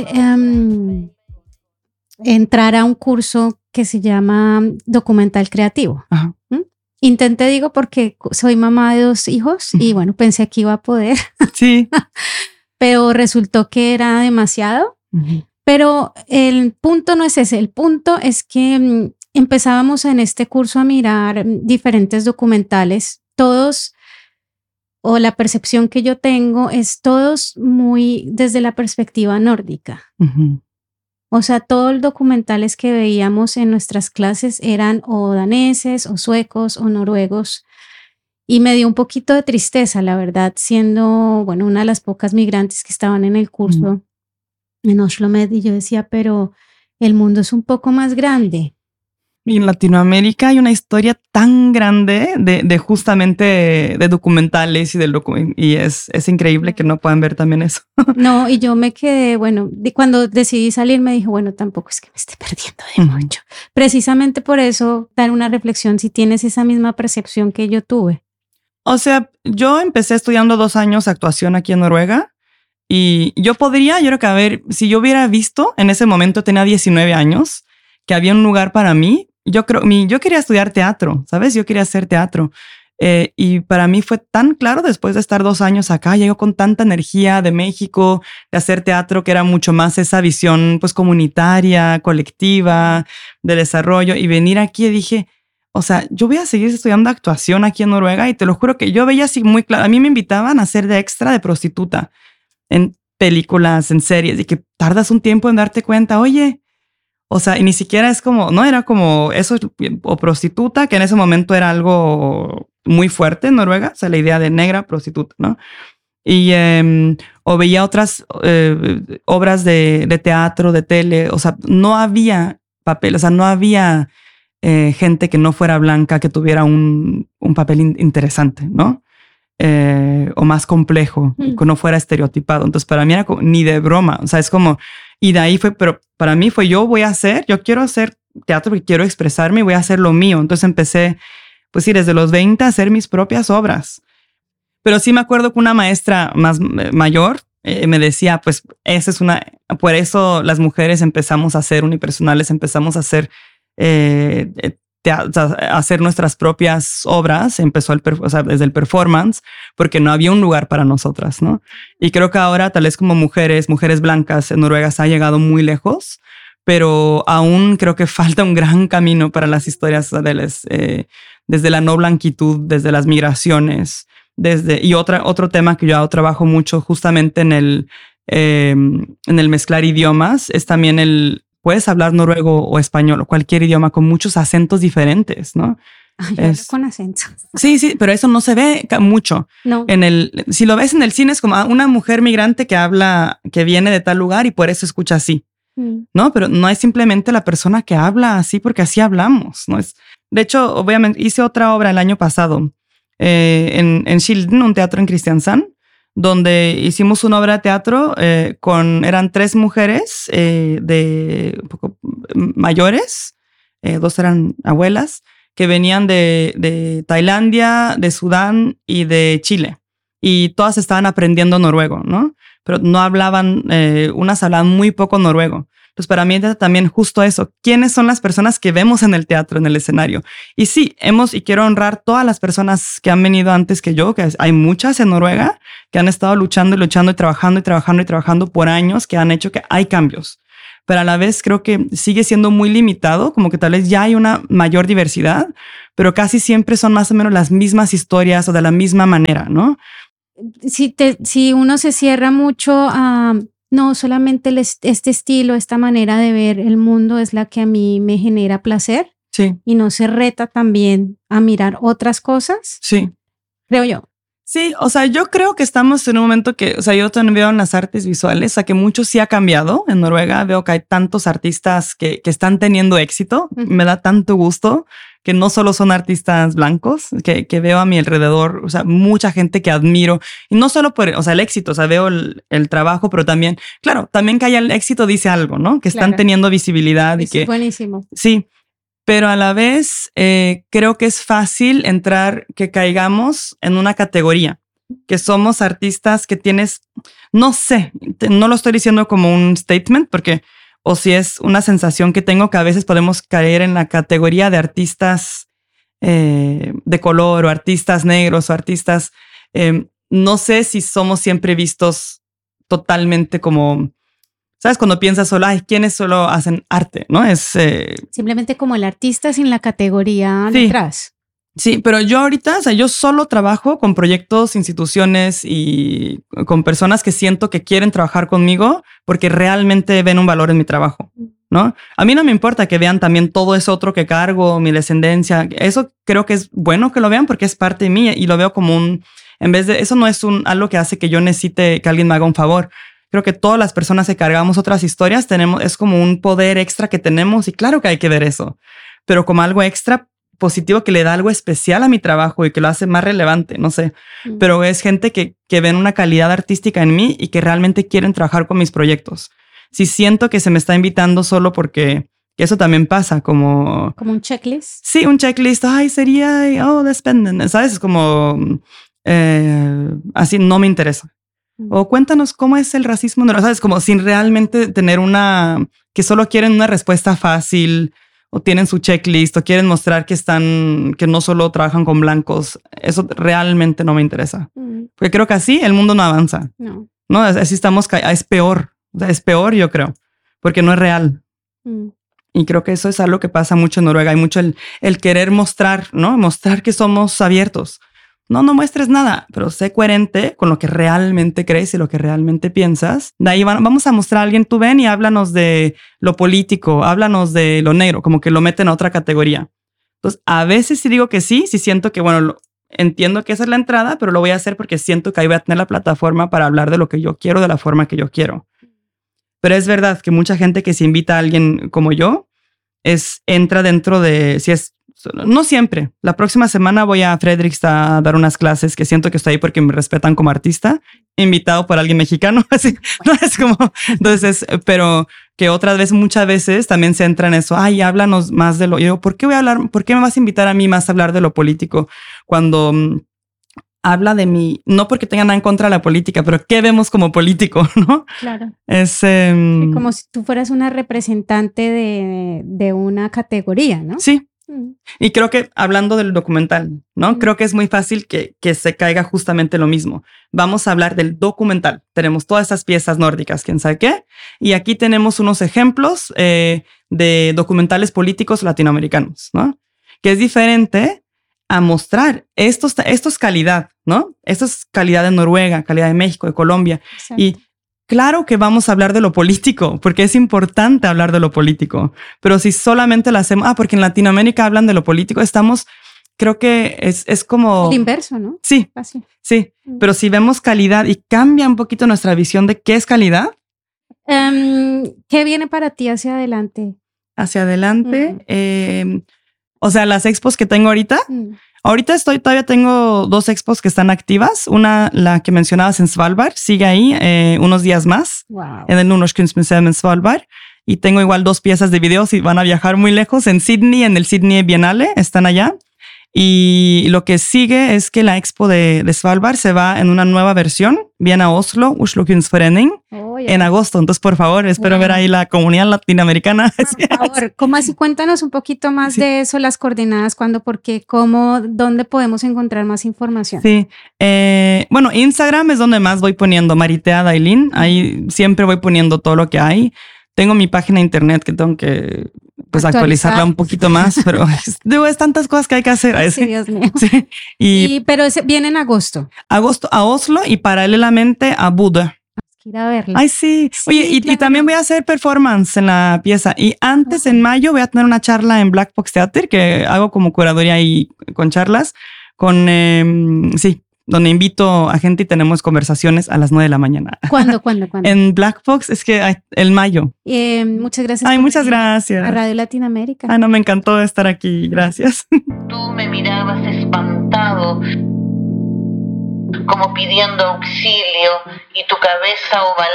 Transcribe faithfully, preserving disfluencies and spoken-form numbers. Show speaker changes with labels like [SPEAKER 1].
[SPEAKER 1] Um, entrar a un curso que se llama documental creativo.
[SPEAKER 2] Ajá.
[SPEAKER 1] ¿Mm? Intenté, digo, porque soy mamá de dos hijos y bueno, pensé que iba a poder.
[SPEAKER 2] Sí.
[SPEAKER 1] Pero resultó que era demasiado. Uh-huh. Pero el punto no es ese. El punto es que um, empezábamos en este curso a mirar diferentes documentales, todos, o la percepción que yo tengo es todos muy desde la perspectiva nórdica. Uh-huh. O sea, todos los documentales que veíamos en nuestras clases eran o daneses, o suecos, o noruegos. Y me dio un poquito de tristeza, la verdad, siendo, bueno, una de las pocas migrantes que estaban en el curso mm. en Oslo Med. Y yo decía, pero el mundo es un poco más grande.
[SPEAKER 2] Y en Latinoamérica hay una historia tan grande de, de justamente de documentales y, del docu- y es, es increíble que no puedan ver también eso.
[SPEAKER 1] No, y yo me quedé, bueno, de cuando decidí salir me dije, bueno, tampoco es que me esté perdiendo de uh-huh. mucho. Precisamente por eso dar una reflexión si tienes esa misma percepción que yo tuve.
[SPEAKER 2] O sea, yo empecé estudiando dos años actuación aquí en Noruega y yo podría, yo creo que a ver, si yo hubiera visto en ese momento, tenía diecinueve años, que había un lugar para mí. Yo creo, mi, yo quería estudiar teatro, ¿sabes? Yo quería hacer teatro. Eh, y para mí fue tan claro después de estar dos años acá, llegó con tanta energía de México, de hacer teatro, que era mucho más esa visión pues comunitaria, colectiva, de desarrollo. Y venir aquí y dije, o sea, yo voy a seguir estudiando actuación aquí en Noruega y te lo juro que yo veía así muy claro. A mí me invitaban a hacer de extra de prostituta en películas, en series, y que tardas un tiempo en darte cuenta, oye, o sea, y ni siquiera es como, no era como eso o prostituta, que en ese momento era algo muy fuerte en Noruega, o sea, la idea de negra prostituta, ¿no? Y eh, o veía otras eh, obras de, de teatro, de tele, o sea, no había papel, o sea, no había eh, gente que no fuera blanca, que tuviera un, un papel in- interesante, ¿no? Eh, o más complejo, mm. que no fuera estereotipado. Entonces, para mí era como, ni de broma, o sea, es como, y de ahí fue, pero para mí fue, yo voy a hacer, yo quiero hacer teatro porque quiero expresarme y voy a hacer lo mío. Entonces empecé, pues sí, desde los veinte a hacer mis propias obras. Pero sí me acuerdo que una maestra más eh, mayor eh, me decía, pues esa es una, por eso las mujeres empezamos a ser unipersonales, empezamos a hacer eh, te, o sea, hacer nuestras propias obras, empezó el, o sea, desde el performance, porque no había un lugar para nosotras, ¿no? Y creo que ahora, tal vez como mujeres, mujeres blancas en Noruega se ha llegado muy lejos, pero aún creo que falta un gran camino para las historias de las, eh, desde la no blanquitud, desde las migraciones, desde, y otra, otro tema que yo trabajo mucho justamente en el, eh, en el mezclar idiomas, es también el puedes hablar noruego o español o cualquier idioma con muchos acentos diferentes, ¿no?
[SPEAKER 1] Ay, yo es, con acento.
[SPEAKER 2] Sí, sí, pero eso no se ve mucho.
[SPEAKER 1] No.
[SPEAKER 2] En el, si lo ves en el cine es como una mujer migrante que habla, que viene de tal lugar y por eso escucha así, mm. ¿no? Pero no es simplemente la persona que habla así porque así hablamos, ¿no? Es, de hecho, obviamente hice otra obra el año pasado eh, en, en Kilden, un teatro en Kristiansand, donde hicimos una obra de teatro eh, con, eran tres mujeres eh, de un poco mayores, eh, dos eran abuelas, que venían de, de Tailandia, de Sudán y de Chile. Y todas estaban aprendiendo noruego, ¿no? Pero no hablaban, eh, unas hablaban muy poco noruego. Entonces, para mí es también justo eso. ¿Quiénes son las personas que vemos en el teatro, en el escenario? Y sí, hemos, y quiero honrar todas las personas que han venido antes que yo, que hay muchas en Noruega, que han estado luchando y luchando y trabajando y trabajando y trabajando por años, que han hecho que hay cambios. Pero a la vez creo que sigue siendo muy limitado, como que tal vez ya hay una mayor diversidad, pero casi siempre son más o menos las mismas historias o de la misma manera, ¿no?
[SPEAKER 1] Si, te, si uno se cierra mucho a... No, solamente el, este estilo, esta manera de ver el mundo es la que a mí me genera placer.
[SPEAKER 2] Sí.
[SPEAKER 1] Y no se reta también a mirar otras cosas.
[SPEAKER 2] Sí.
[SPEAKER 1] Creo yo.
[SPEAKER 2] Sí, o sea, yo creo que estamos en un momento que, o sea, yo también veo en las artes visuales, o sea, que mucho sí ha cambiado. En Noruega veo que hay tantos artistas que, que están teniendo éxito. Uh-huh. Me da tanto gusto que no solo son artistas blancos, que, que veo a mi alrededor, o sea, mucha gente que admiro. Y no solo por, o sea, el éxito, o sea, veo el, el trabajo, pero también, claro, también que haya el éxito dice algo, ¿no? Que están claro. teniendo visibilidad.
[SPEAKER 1] Eso
[SPEAKER 2] y que
[SPEAKER 1] es buenísimo.
[SPEAKER 2] Sí. Pero a la vez eh, creo que es fácil entrar, que caigamos en una categoría. que somos artistas que tienes, no sé, te, no lo estoy diciendo como un statement, porque o si es una sensación que tengo que a veces podemos caer en la categoría de artistas eh, de color o artistas negros o artistas, eh, no sé si somos siempre vistos totalmente como, ¿sabes? Cuando piensas solo, ay, ¿quiénes solo hacen arte? ¿No? Es eh,
[SPEAKER 1] simplemente como el artista sin la categoría
[SPEAKER 2] sí,
[SPEAKER 1] detrás.
[SPEAKER 2] Sí, pero yo ahorita, o sea, yo solo trabajo con proyectos, instituciones y con personas que siento que quieren trabajar conmigo porque realmente ven un valor en mi trabajo, ¿no? A mí no me importa que vean también todo eso otro que cargo, mi descendencia. Eso creo que es bueno que lo vean porque es parte de mí y lo veo como un, en vez de, eso no es un algo que hace que yo necesite que alguien me haga un favor. Creo que todas las personas que cargamos otras historias tenemos, es como un poder extra que tenemos y claro que hay que ver eso, pero como algo extra positivo que le da algo especial a mi trabajo y que lo hace más relevante, no sé. Mm. Pero es gente que, que ven una calidad artística en mí y que realmente quieren trabajar con mis proyectos. Si siento que se me está invitando solo porque que eso también pasa, como...
[SPEAKER 1] Como un checklist.
[SPEAKER 2] Sí, un checklist. Ay, sería... Oh, dependen. ¿Sabes? Es como... Eh, así no me interesa. Mm. O cuéntanos cómo es el racismo. ¿Sabes? Como sin realmente tener una... Que solo quieren una respuesta fácil... o tienen su checklist, o quieren mostrar que están, que no solo trabajan con blancos. Eso realmente no me interesa. Mm. Porque creo que así el mundo no avanza. No. No, así estamos, es peor. O sea, es peor, yo creo, porque no es real. Mm. Y creo que eso es algo que pasa mucho en Noruega. Hay mucho el, el querer mostrar, ¿no? Mostrar que somos abiertos. No, no muestres nada, pero sé coherente con lo que realmente crees y lo que realmente piensas. De ahí van, vamos a mostrar a alguien, tú ven y háblanos de lo político, háblanos de lo negro, como que lo meten a otra categoría. Entonces, a veces sí digo que sí, sí siento que, bueno, lo, entiendo que esa es la entrada, pero lo voy a hacer porque siento que ahí voy a tener la plataforma para hablar de lo que yo quiero, de la forma que yo quiero. Pero es verdad que mucha gente que se invita a alguien como yo, es, entra dentro de, si es, no siempre. La próxima semana voy a Fredrikstad a dar unas clases que siento que estoy ahí porque me respetan como artista, invitado por alguien mexicano. Así, no es como, entonces, pero que otras veces, muchas veces también se entra en eso. Ay, háblanos más de lo. Yo digo, ¿por qué voy a hablar? ¿Por qué me vas a invitar a mí más a hablar de lo político cuando um, habla de mí? No porque tenga nada en contra de la política, pero ¿qué vemos como político? ¿No?
[SPEAKER 1] Claro.
[SPEAKER 2] Es um,
[SPEAKER 1] sí, como si tú fueras una representante de, de una categoría, ¿no?
[SPEAKER 2] Sí. Y creo que hablando del documental, ¿no? Mm. Creo que es muy fácil que, que se caiga justamente lo mismo. Vamos a hablar del documental. Tenemos todas esas piezas nórdicas, quién sabe qué. Y aquí tenemos unos ejemplos eh, de documentales políticos latinoamericanos, ¿no? Que es diferente a mostrar. Esto, esto es calidad, ¿no? Esto es calidad de Noruega, calidad de México, de Colombia. Exacto. Y claro que vamos a hablar de lo político, porque es importante hablar de lo político. Pero si solamente lo hacemos, ah, porque en Latinoamérica hablan de lo político, estamos, creo que es, es como...
[SPEAKER 1] el inverso, ¿no?
[SPEAKER 2] Sí,
[SPEAKER 1] Así.
[SPEAKER 2] sí. Mm. Pero si vemos calidad y cambia un poquito nuestra visión de qué es calidad.
[SPEAKER 1] Um, ¿Qué viene para ti hacia adelante?
[SPEAKER 2] Hacia adelante. Mm. Eh, o sea, las expos que tengo ahorita... Mm. Ahorita estoy, todavía tengo dos expos que están activas. Una, la que mencionabas en Svalbard, sigue ahí eh, unos días más.
[SPEAKER 1] Wow.
[SPEAKER 2] En el Nordnorsk-Kunstmuseum en Svalbard. Y tengo igual dos piezas de video si van a viajar muy lejos. En Sydney, en el Sydney Biennale, están allá. Y lo que sigue es que la expo de, de Svalbard se va en una nueva versión. Viene a Oslo, Oslo Kunstforening, oh, yeah. en agosto. Entonces, por favor, espero wow. ver ahí la comunidad latinoamericana.
[SPEAKER 1] Por favor, ¿cómo así? Cuéntanos un poquito más sí. de eso, las coordenadas, cuándo, por qué, cómo, dónde podemos encontrar más información.
[SPEAKER 2] Sí, eh, bueno, Instagram es donde más voy poniendo, Maritea Dailin. Ahí siempre voy poniendo todo lo que hay. Tengo mi página de internet que tengo que pues actualizar. actualizarla un poquito más, pero es, digo, es tantas cosas que hay que hacer.
[SPEAKER 1] Ay, sí, Dios mío.
[SPEAKER 2] Sí. Y,
[SPEAKER 1] y, pero ese viene en agosto.
[SPEAKER 2] Agosto a Oslo y paralelamente a Buda.
[SPEAKER 1] Ir a verla.
[SPEAKER 2] Ay, sí. sí Oye, y, claro. y también voy a hacer performance en la pieza. Y antes, oh. en mayo, voy a tener una charla en Black Box Theater, que hago como curaduría ahí con charlas, con, eh, sí, donde invito a gente y tenemos conversaciones a las nueve de la mañana.
[SPEAKER 1] ¿Cuándo, cuándo, cuándo?
[SPEAKER 2] En Black Box, es que ay, el mayo.
[SPEAKER 1] Eh, muchas gracias.
[SPEAKER 2] Ay, muchas gracias.
[SPEAKER 1] A Radio Latinoamérica.
[SPEAKER 2] Ay, no, me encantó estar aquí. Gracias.
[SPEAKER 3] Tú me mirabas espantado, como pidiendo auxilio, y tu cabeza ovalada